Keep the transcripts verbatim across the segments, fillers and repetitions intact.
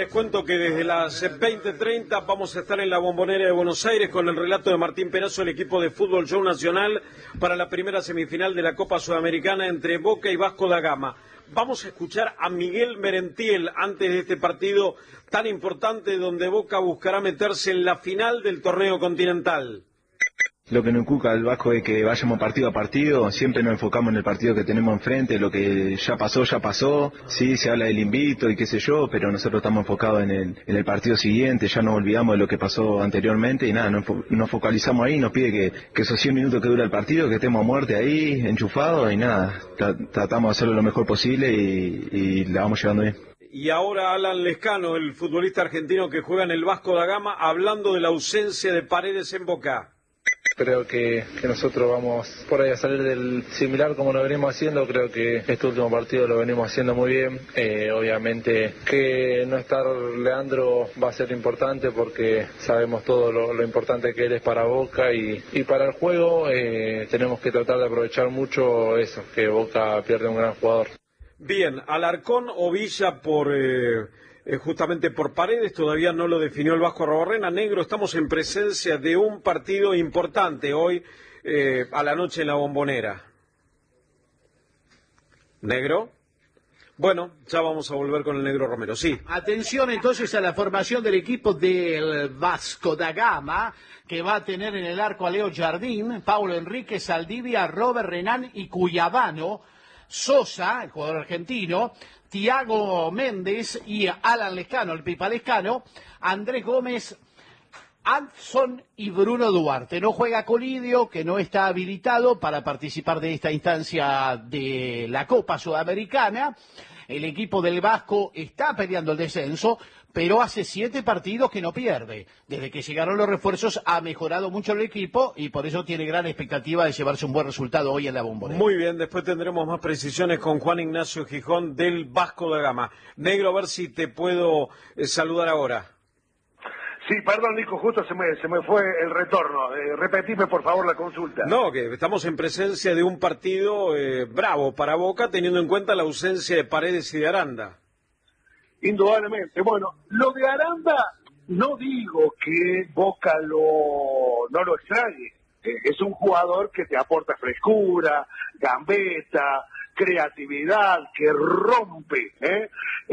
les cuento que desde las veinte treinta vamos a estar en la Bombonera de Buenos Aires con el relato de Martín Perazzo, el equipo de fútbol Show Nacional, para la primera semifinal de la Copa Sudamericana entre Boca y Vasco da Gama. Vamos a escuchar a Miguel Merentiel antes de este partido tan importante donde Boca buscará meterse en la final del torneo continental. Lo que nos inculca al Vasco es que vayamos partido a partido, siempre nos enfocamos en el partido que tenemos enfrente, lo que ya pasó, ya pasó, sí, se habla del invito y qué sé yo, pero nosotros estamos enfocados en el, en el partido siguiente, ya nos olvidamos de lo que pasó anteriormente y nada, nos, nos focalizamos ahí, nos pide que, que esos cien minutos que dura el partido, que estemos a muerte ahí, enchufados y nada, tra tratamos de hacerlo lo mejor posible y, y la vamos llevando bien. Y ahora Alan Lescano, el futbolista argentino que juega en el Vasco da Gama, hablando de la ausencia de Paredes en Boca. Creo que, que nosotros vamos por ahí a salir del similar como lo venimos haciendo. Creo que este último partido lo venimos haciendo muy bien. Eh, obviamente que no estar Leandro va a ser importante porque sabemos todo lo, lo importante que él es para Boca y, y para el juego. Eh, tenemos que tratar de aprovechar mucho eso, que Boca pierde un gran jugador. Bien, Alarcón o Villa por... Eh... Eh, justamente por Paredes, todavía no lo definió el Vasco Arrobarrena. Negro, estamos en presencia de un partido importante hoy eh, a la noche en la Bombonera. Negro. Bueno, ya vamos a volver con el Negro Romero, sí. Atención entonces a la formación del equipo del Vasco da Gama, que va a tener en el arco a Leo Jardín, Paulo Enrique, Saldivia, Robert Renán y Cuyabano, Sosa, el jugador argentino, Tiago Méndez y Alan Lescano, el Pipa Lescano, Andrés Gómez, Adson y Bruno Duarte. No juega Colidio, que no está habilitado para participar de esta instancia de la Copa Sudamericana. El equipo del Vasco está peleando el descenso, pero hace siete partidos que no pierde. Desde que llegaron los refuerzos ha mejorado mucho el equipo y por eso tiene gran expectativa de llevarse un buen resultado hoy en la Bombonera. Muy bien, después tendremos más precisiones con Juan Ignacio Gijón del Vasco da Gama. Negro, a ver si te puedo eh, saludar ahora. Sí, perdón, Nico, justo se me, se me fue el retorno. Eh, repetime, por favor, la consulta. No, que estamos en presencia de un partido eh, bravo para Boca, teniendo en cuenta la ausencia de Paredes y de Aranda. Indudablemente. Bueno, lo de Aranda, no digo que Boca lo no lo extrañe. Eh, es un jugador que te aporta frescura, gambeta, creatividad, que rompe, ¿eh?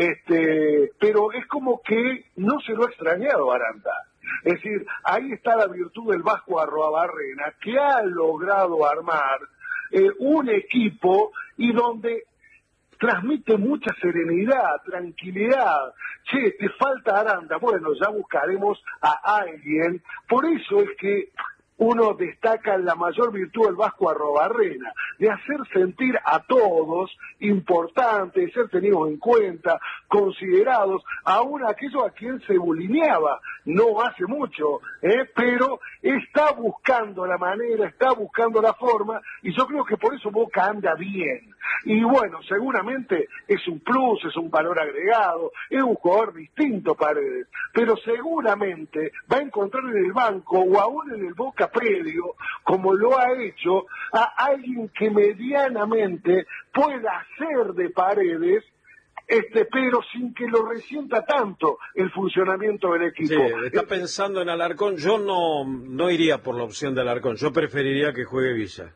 Este, pero es como que no se lo ha extrañado Aranda. Es decir, ahí está la virtud del Vasco Arrobarrena, que ha logrado armar eh, un equipo y donde transmite mucha serenidad, tranquilidad. Che, te falta Aranda, bueno, ya buscaremos a alguien. Por eso es que uno destaca la mayor virtud del Vasco Arrobarrena, de hacer sentir a todos importantes, de ser tenidos en cuenta, considerados, aún aquellos a quien se bulineaba no hace mucho, ¿eh? Pero está buscando la manera, está buscando la forma, y yo creo que por eso Boca anda bien. Y bueno, seguramente es un plus, es un valor agregado, es un jugador distinto Paredes, pero seguramente va a encontrar en el banco o aún en el Boca predio, como lo ha hecho, a alguien que medianamente pueda hacer de Paredes, este, pero sin que lo resienta tanto el funcionamiento del equipo. Sí, está pensando en Alarcón. Yo no, no iría por la opción de Alarcón, yo preferiría que juegue Villa.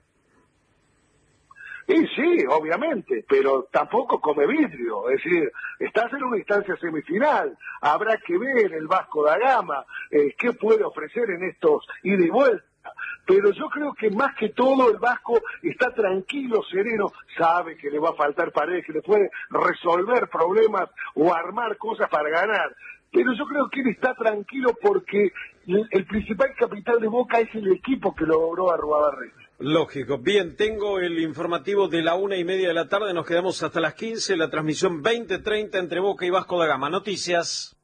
Y sí, obviamente, pero tampoco come vidrio, es decir, estás en una instancia semifinal, habrá que ver el Vasco da Gama, eh, qué puede ofrecer en estos ida y vuelta, pero yo creo que más que todo el Vasco está tranquilo, sereno, sabe que le va a faltar Paredes, que le puede resolver problemas o armar cosas para ganar, pero yo creo que él está tranquilo porque el, el principal capital de Boca es el equipo que logró Arrobarrena. Lógico. Bien, tengo el informativo de la una y media de la tarde, nos quedamos hasta las quince, la transmisión veinte treinta entre Boca y Vasco da Gama. Noticias.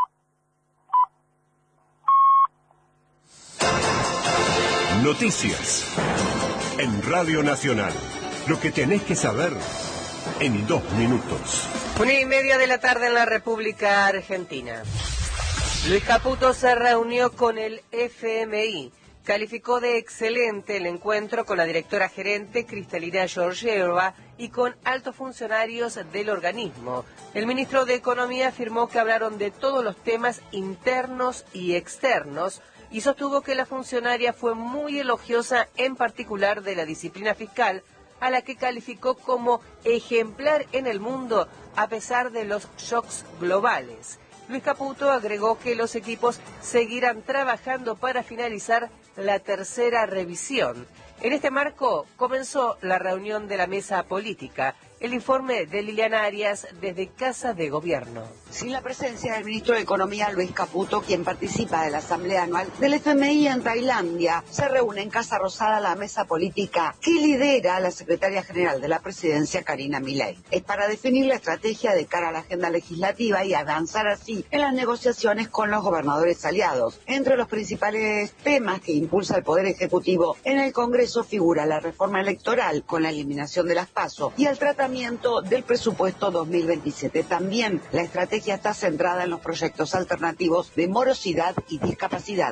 Noticias. En Radio Nacional. Lo que tenés que saber en dos minutos. Una y media de la tarde en la República Argentina. Luis Caputo se reunió con el F M I. Calificó de excelente el encuentro con la directora gerente Cristalina Georgieva y con altos funcionarios del organismo. El ministro de Economía afirmó que hablaron de todos los temas internos y externos y sostuvo que la funcionaria fue muy elogiosa, en particular de la disciplina fiscal, a la que calificó como ejemplar en el mundo a pesar de los shocks globales. Luis Caputo agregó que los equipos seguirán trabajando para finalizar la tercera revisión. En este marco comenzó la reunión de la mesa política. El informe de Liliana Arias desde Casa de Gobierno. Sin la presencia del ministro de Economía, Luis Caputo, quien participa de la Asamblea Anual del F M I en Tailandia, se reúne en Casa Rosada la mesa política que lidera la secretaria general de la Presidencia, Karina Milei. Es para definir la estrategia de cara a la agenda legislativa y avanzar así en las negociaciones con los gobernadores aliados. Entre los principales temas que impulsa el Poder Ejecutivo en el Congreso figura la reforma electoral con la eliminación de las PASO y el tratamiento del presupuesto dos mil veintisiete. También la estrategia está centrada en los proyectos alternativos de morosidad y discapacidad.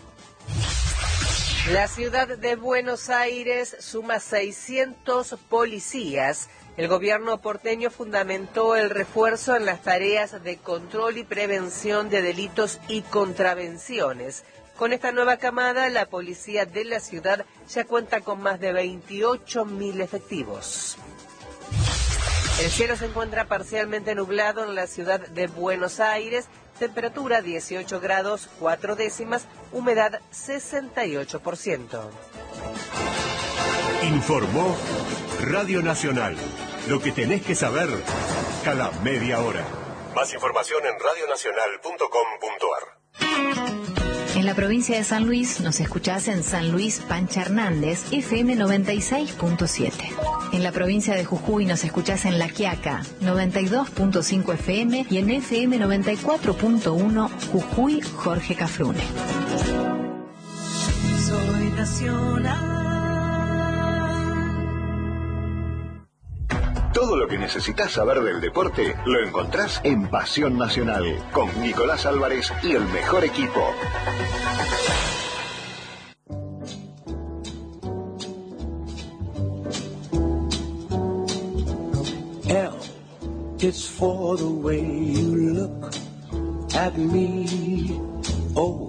La ciudad de Buenos Aires suma seiscientos policías. El gobierno porteño fundamentó el refuerzo en las tareas de control y prevención de delitos y contravenciones. Con esta nueva camada, la policía de la ciudad ya cuenta con más de veintiocho mil efectivos. El cielo se encuentra parcialmente nublado en la ciudad de Buenos Aires, temperatura dieciocho grados cuatro décimas, humedad sesenta y ocho por ciento. Informó Radio Nacional, lo que tenés que saber cada media hora. Más información en radio nacional punto com punto ar. En la provincia de San Luis nos escuchás en San Luis Pancha Hernández, F M noventa y seis punto siete. En la provincia de Jujuy nos escuchás en La Quiaca, noventa y dos punto cinco F M y en F M noventa y cuatro punto uno Jujuy Jorge Cafrune. Soy nacional. Todo lo que necesitas saber del deporte lo encontrás en Pasión Nacional, con Nicolás Álvarez y el mejor equipo. L, it's for the way you look at me. O,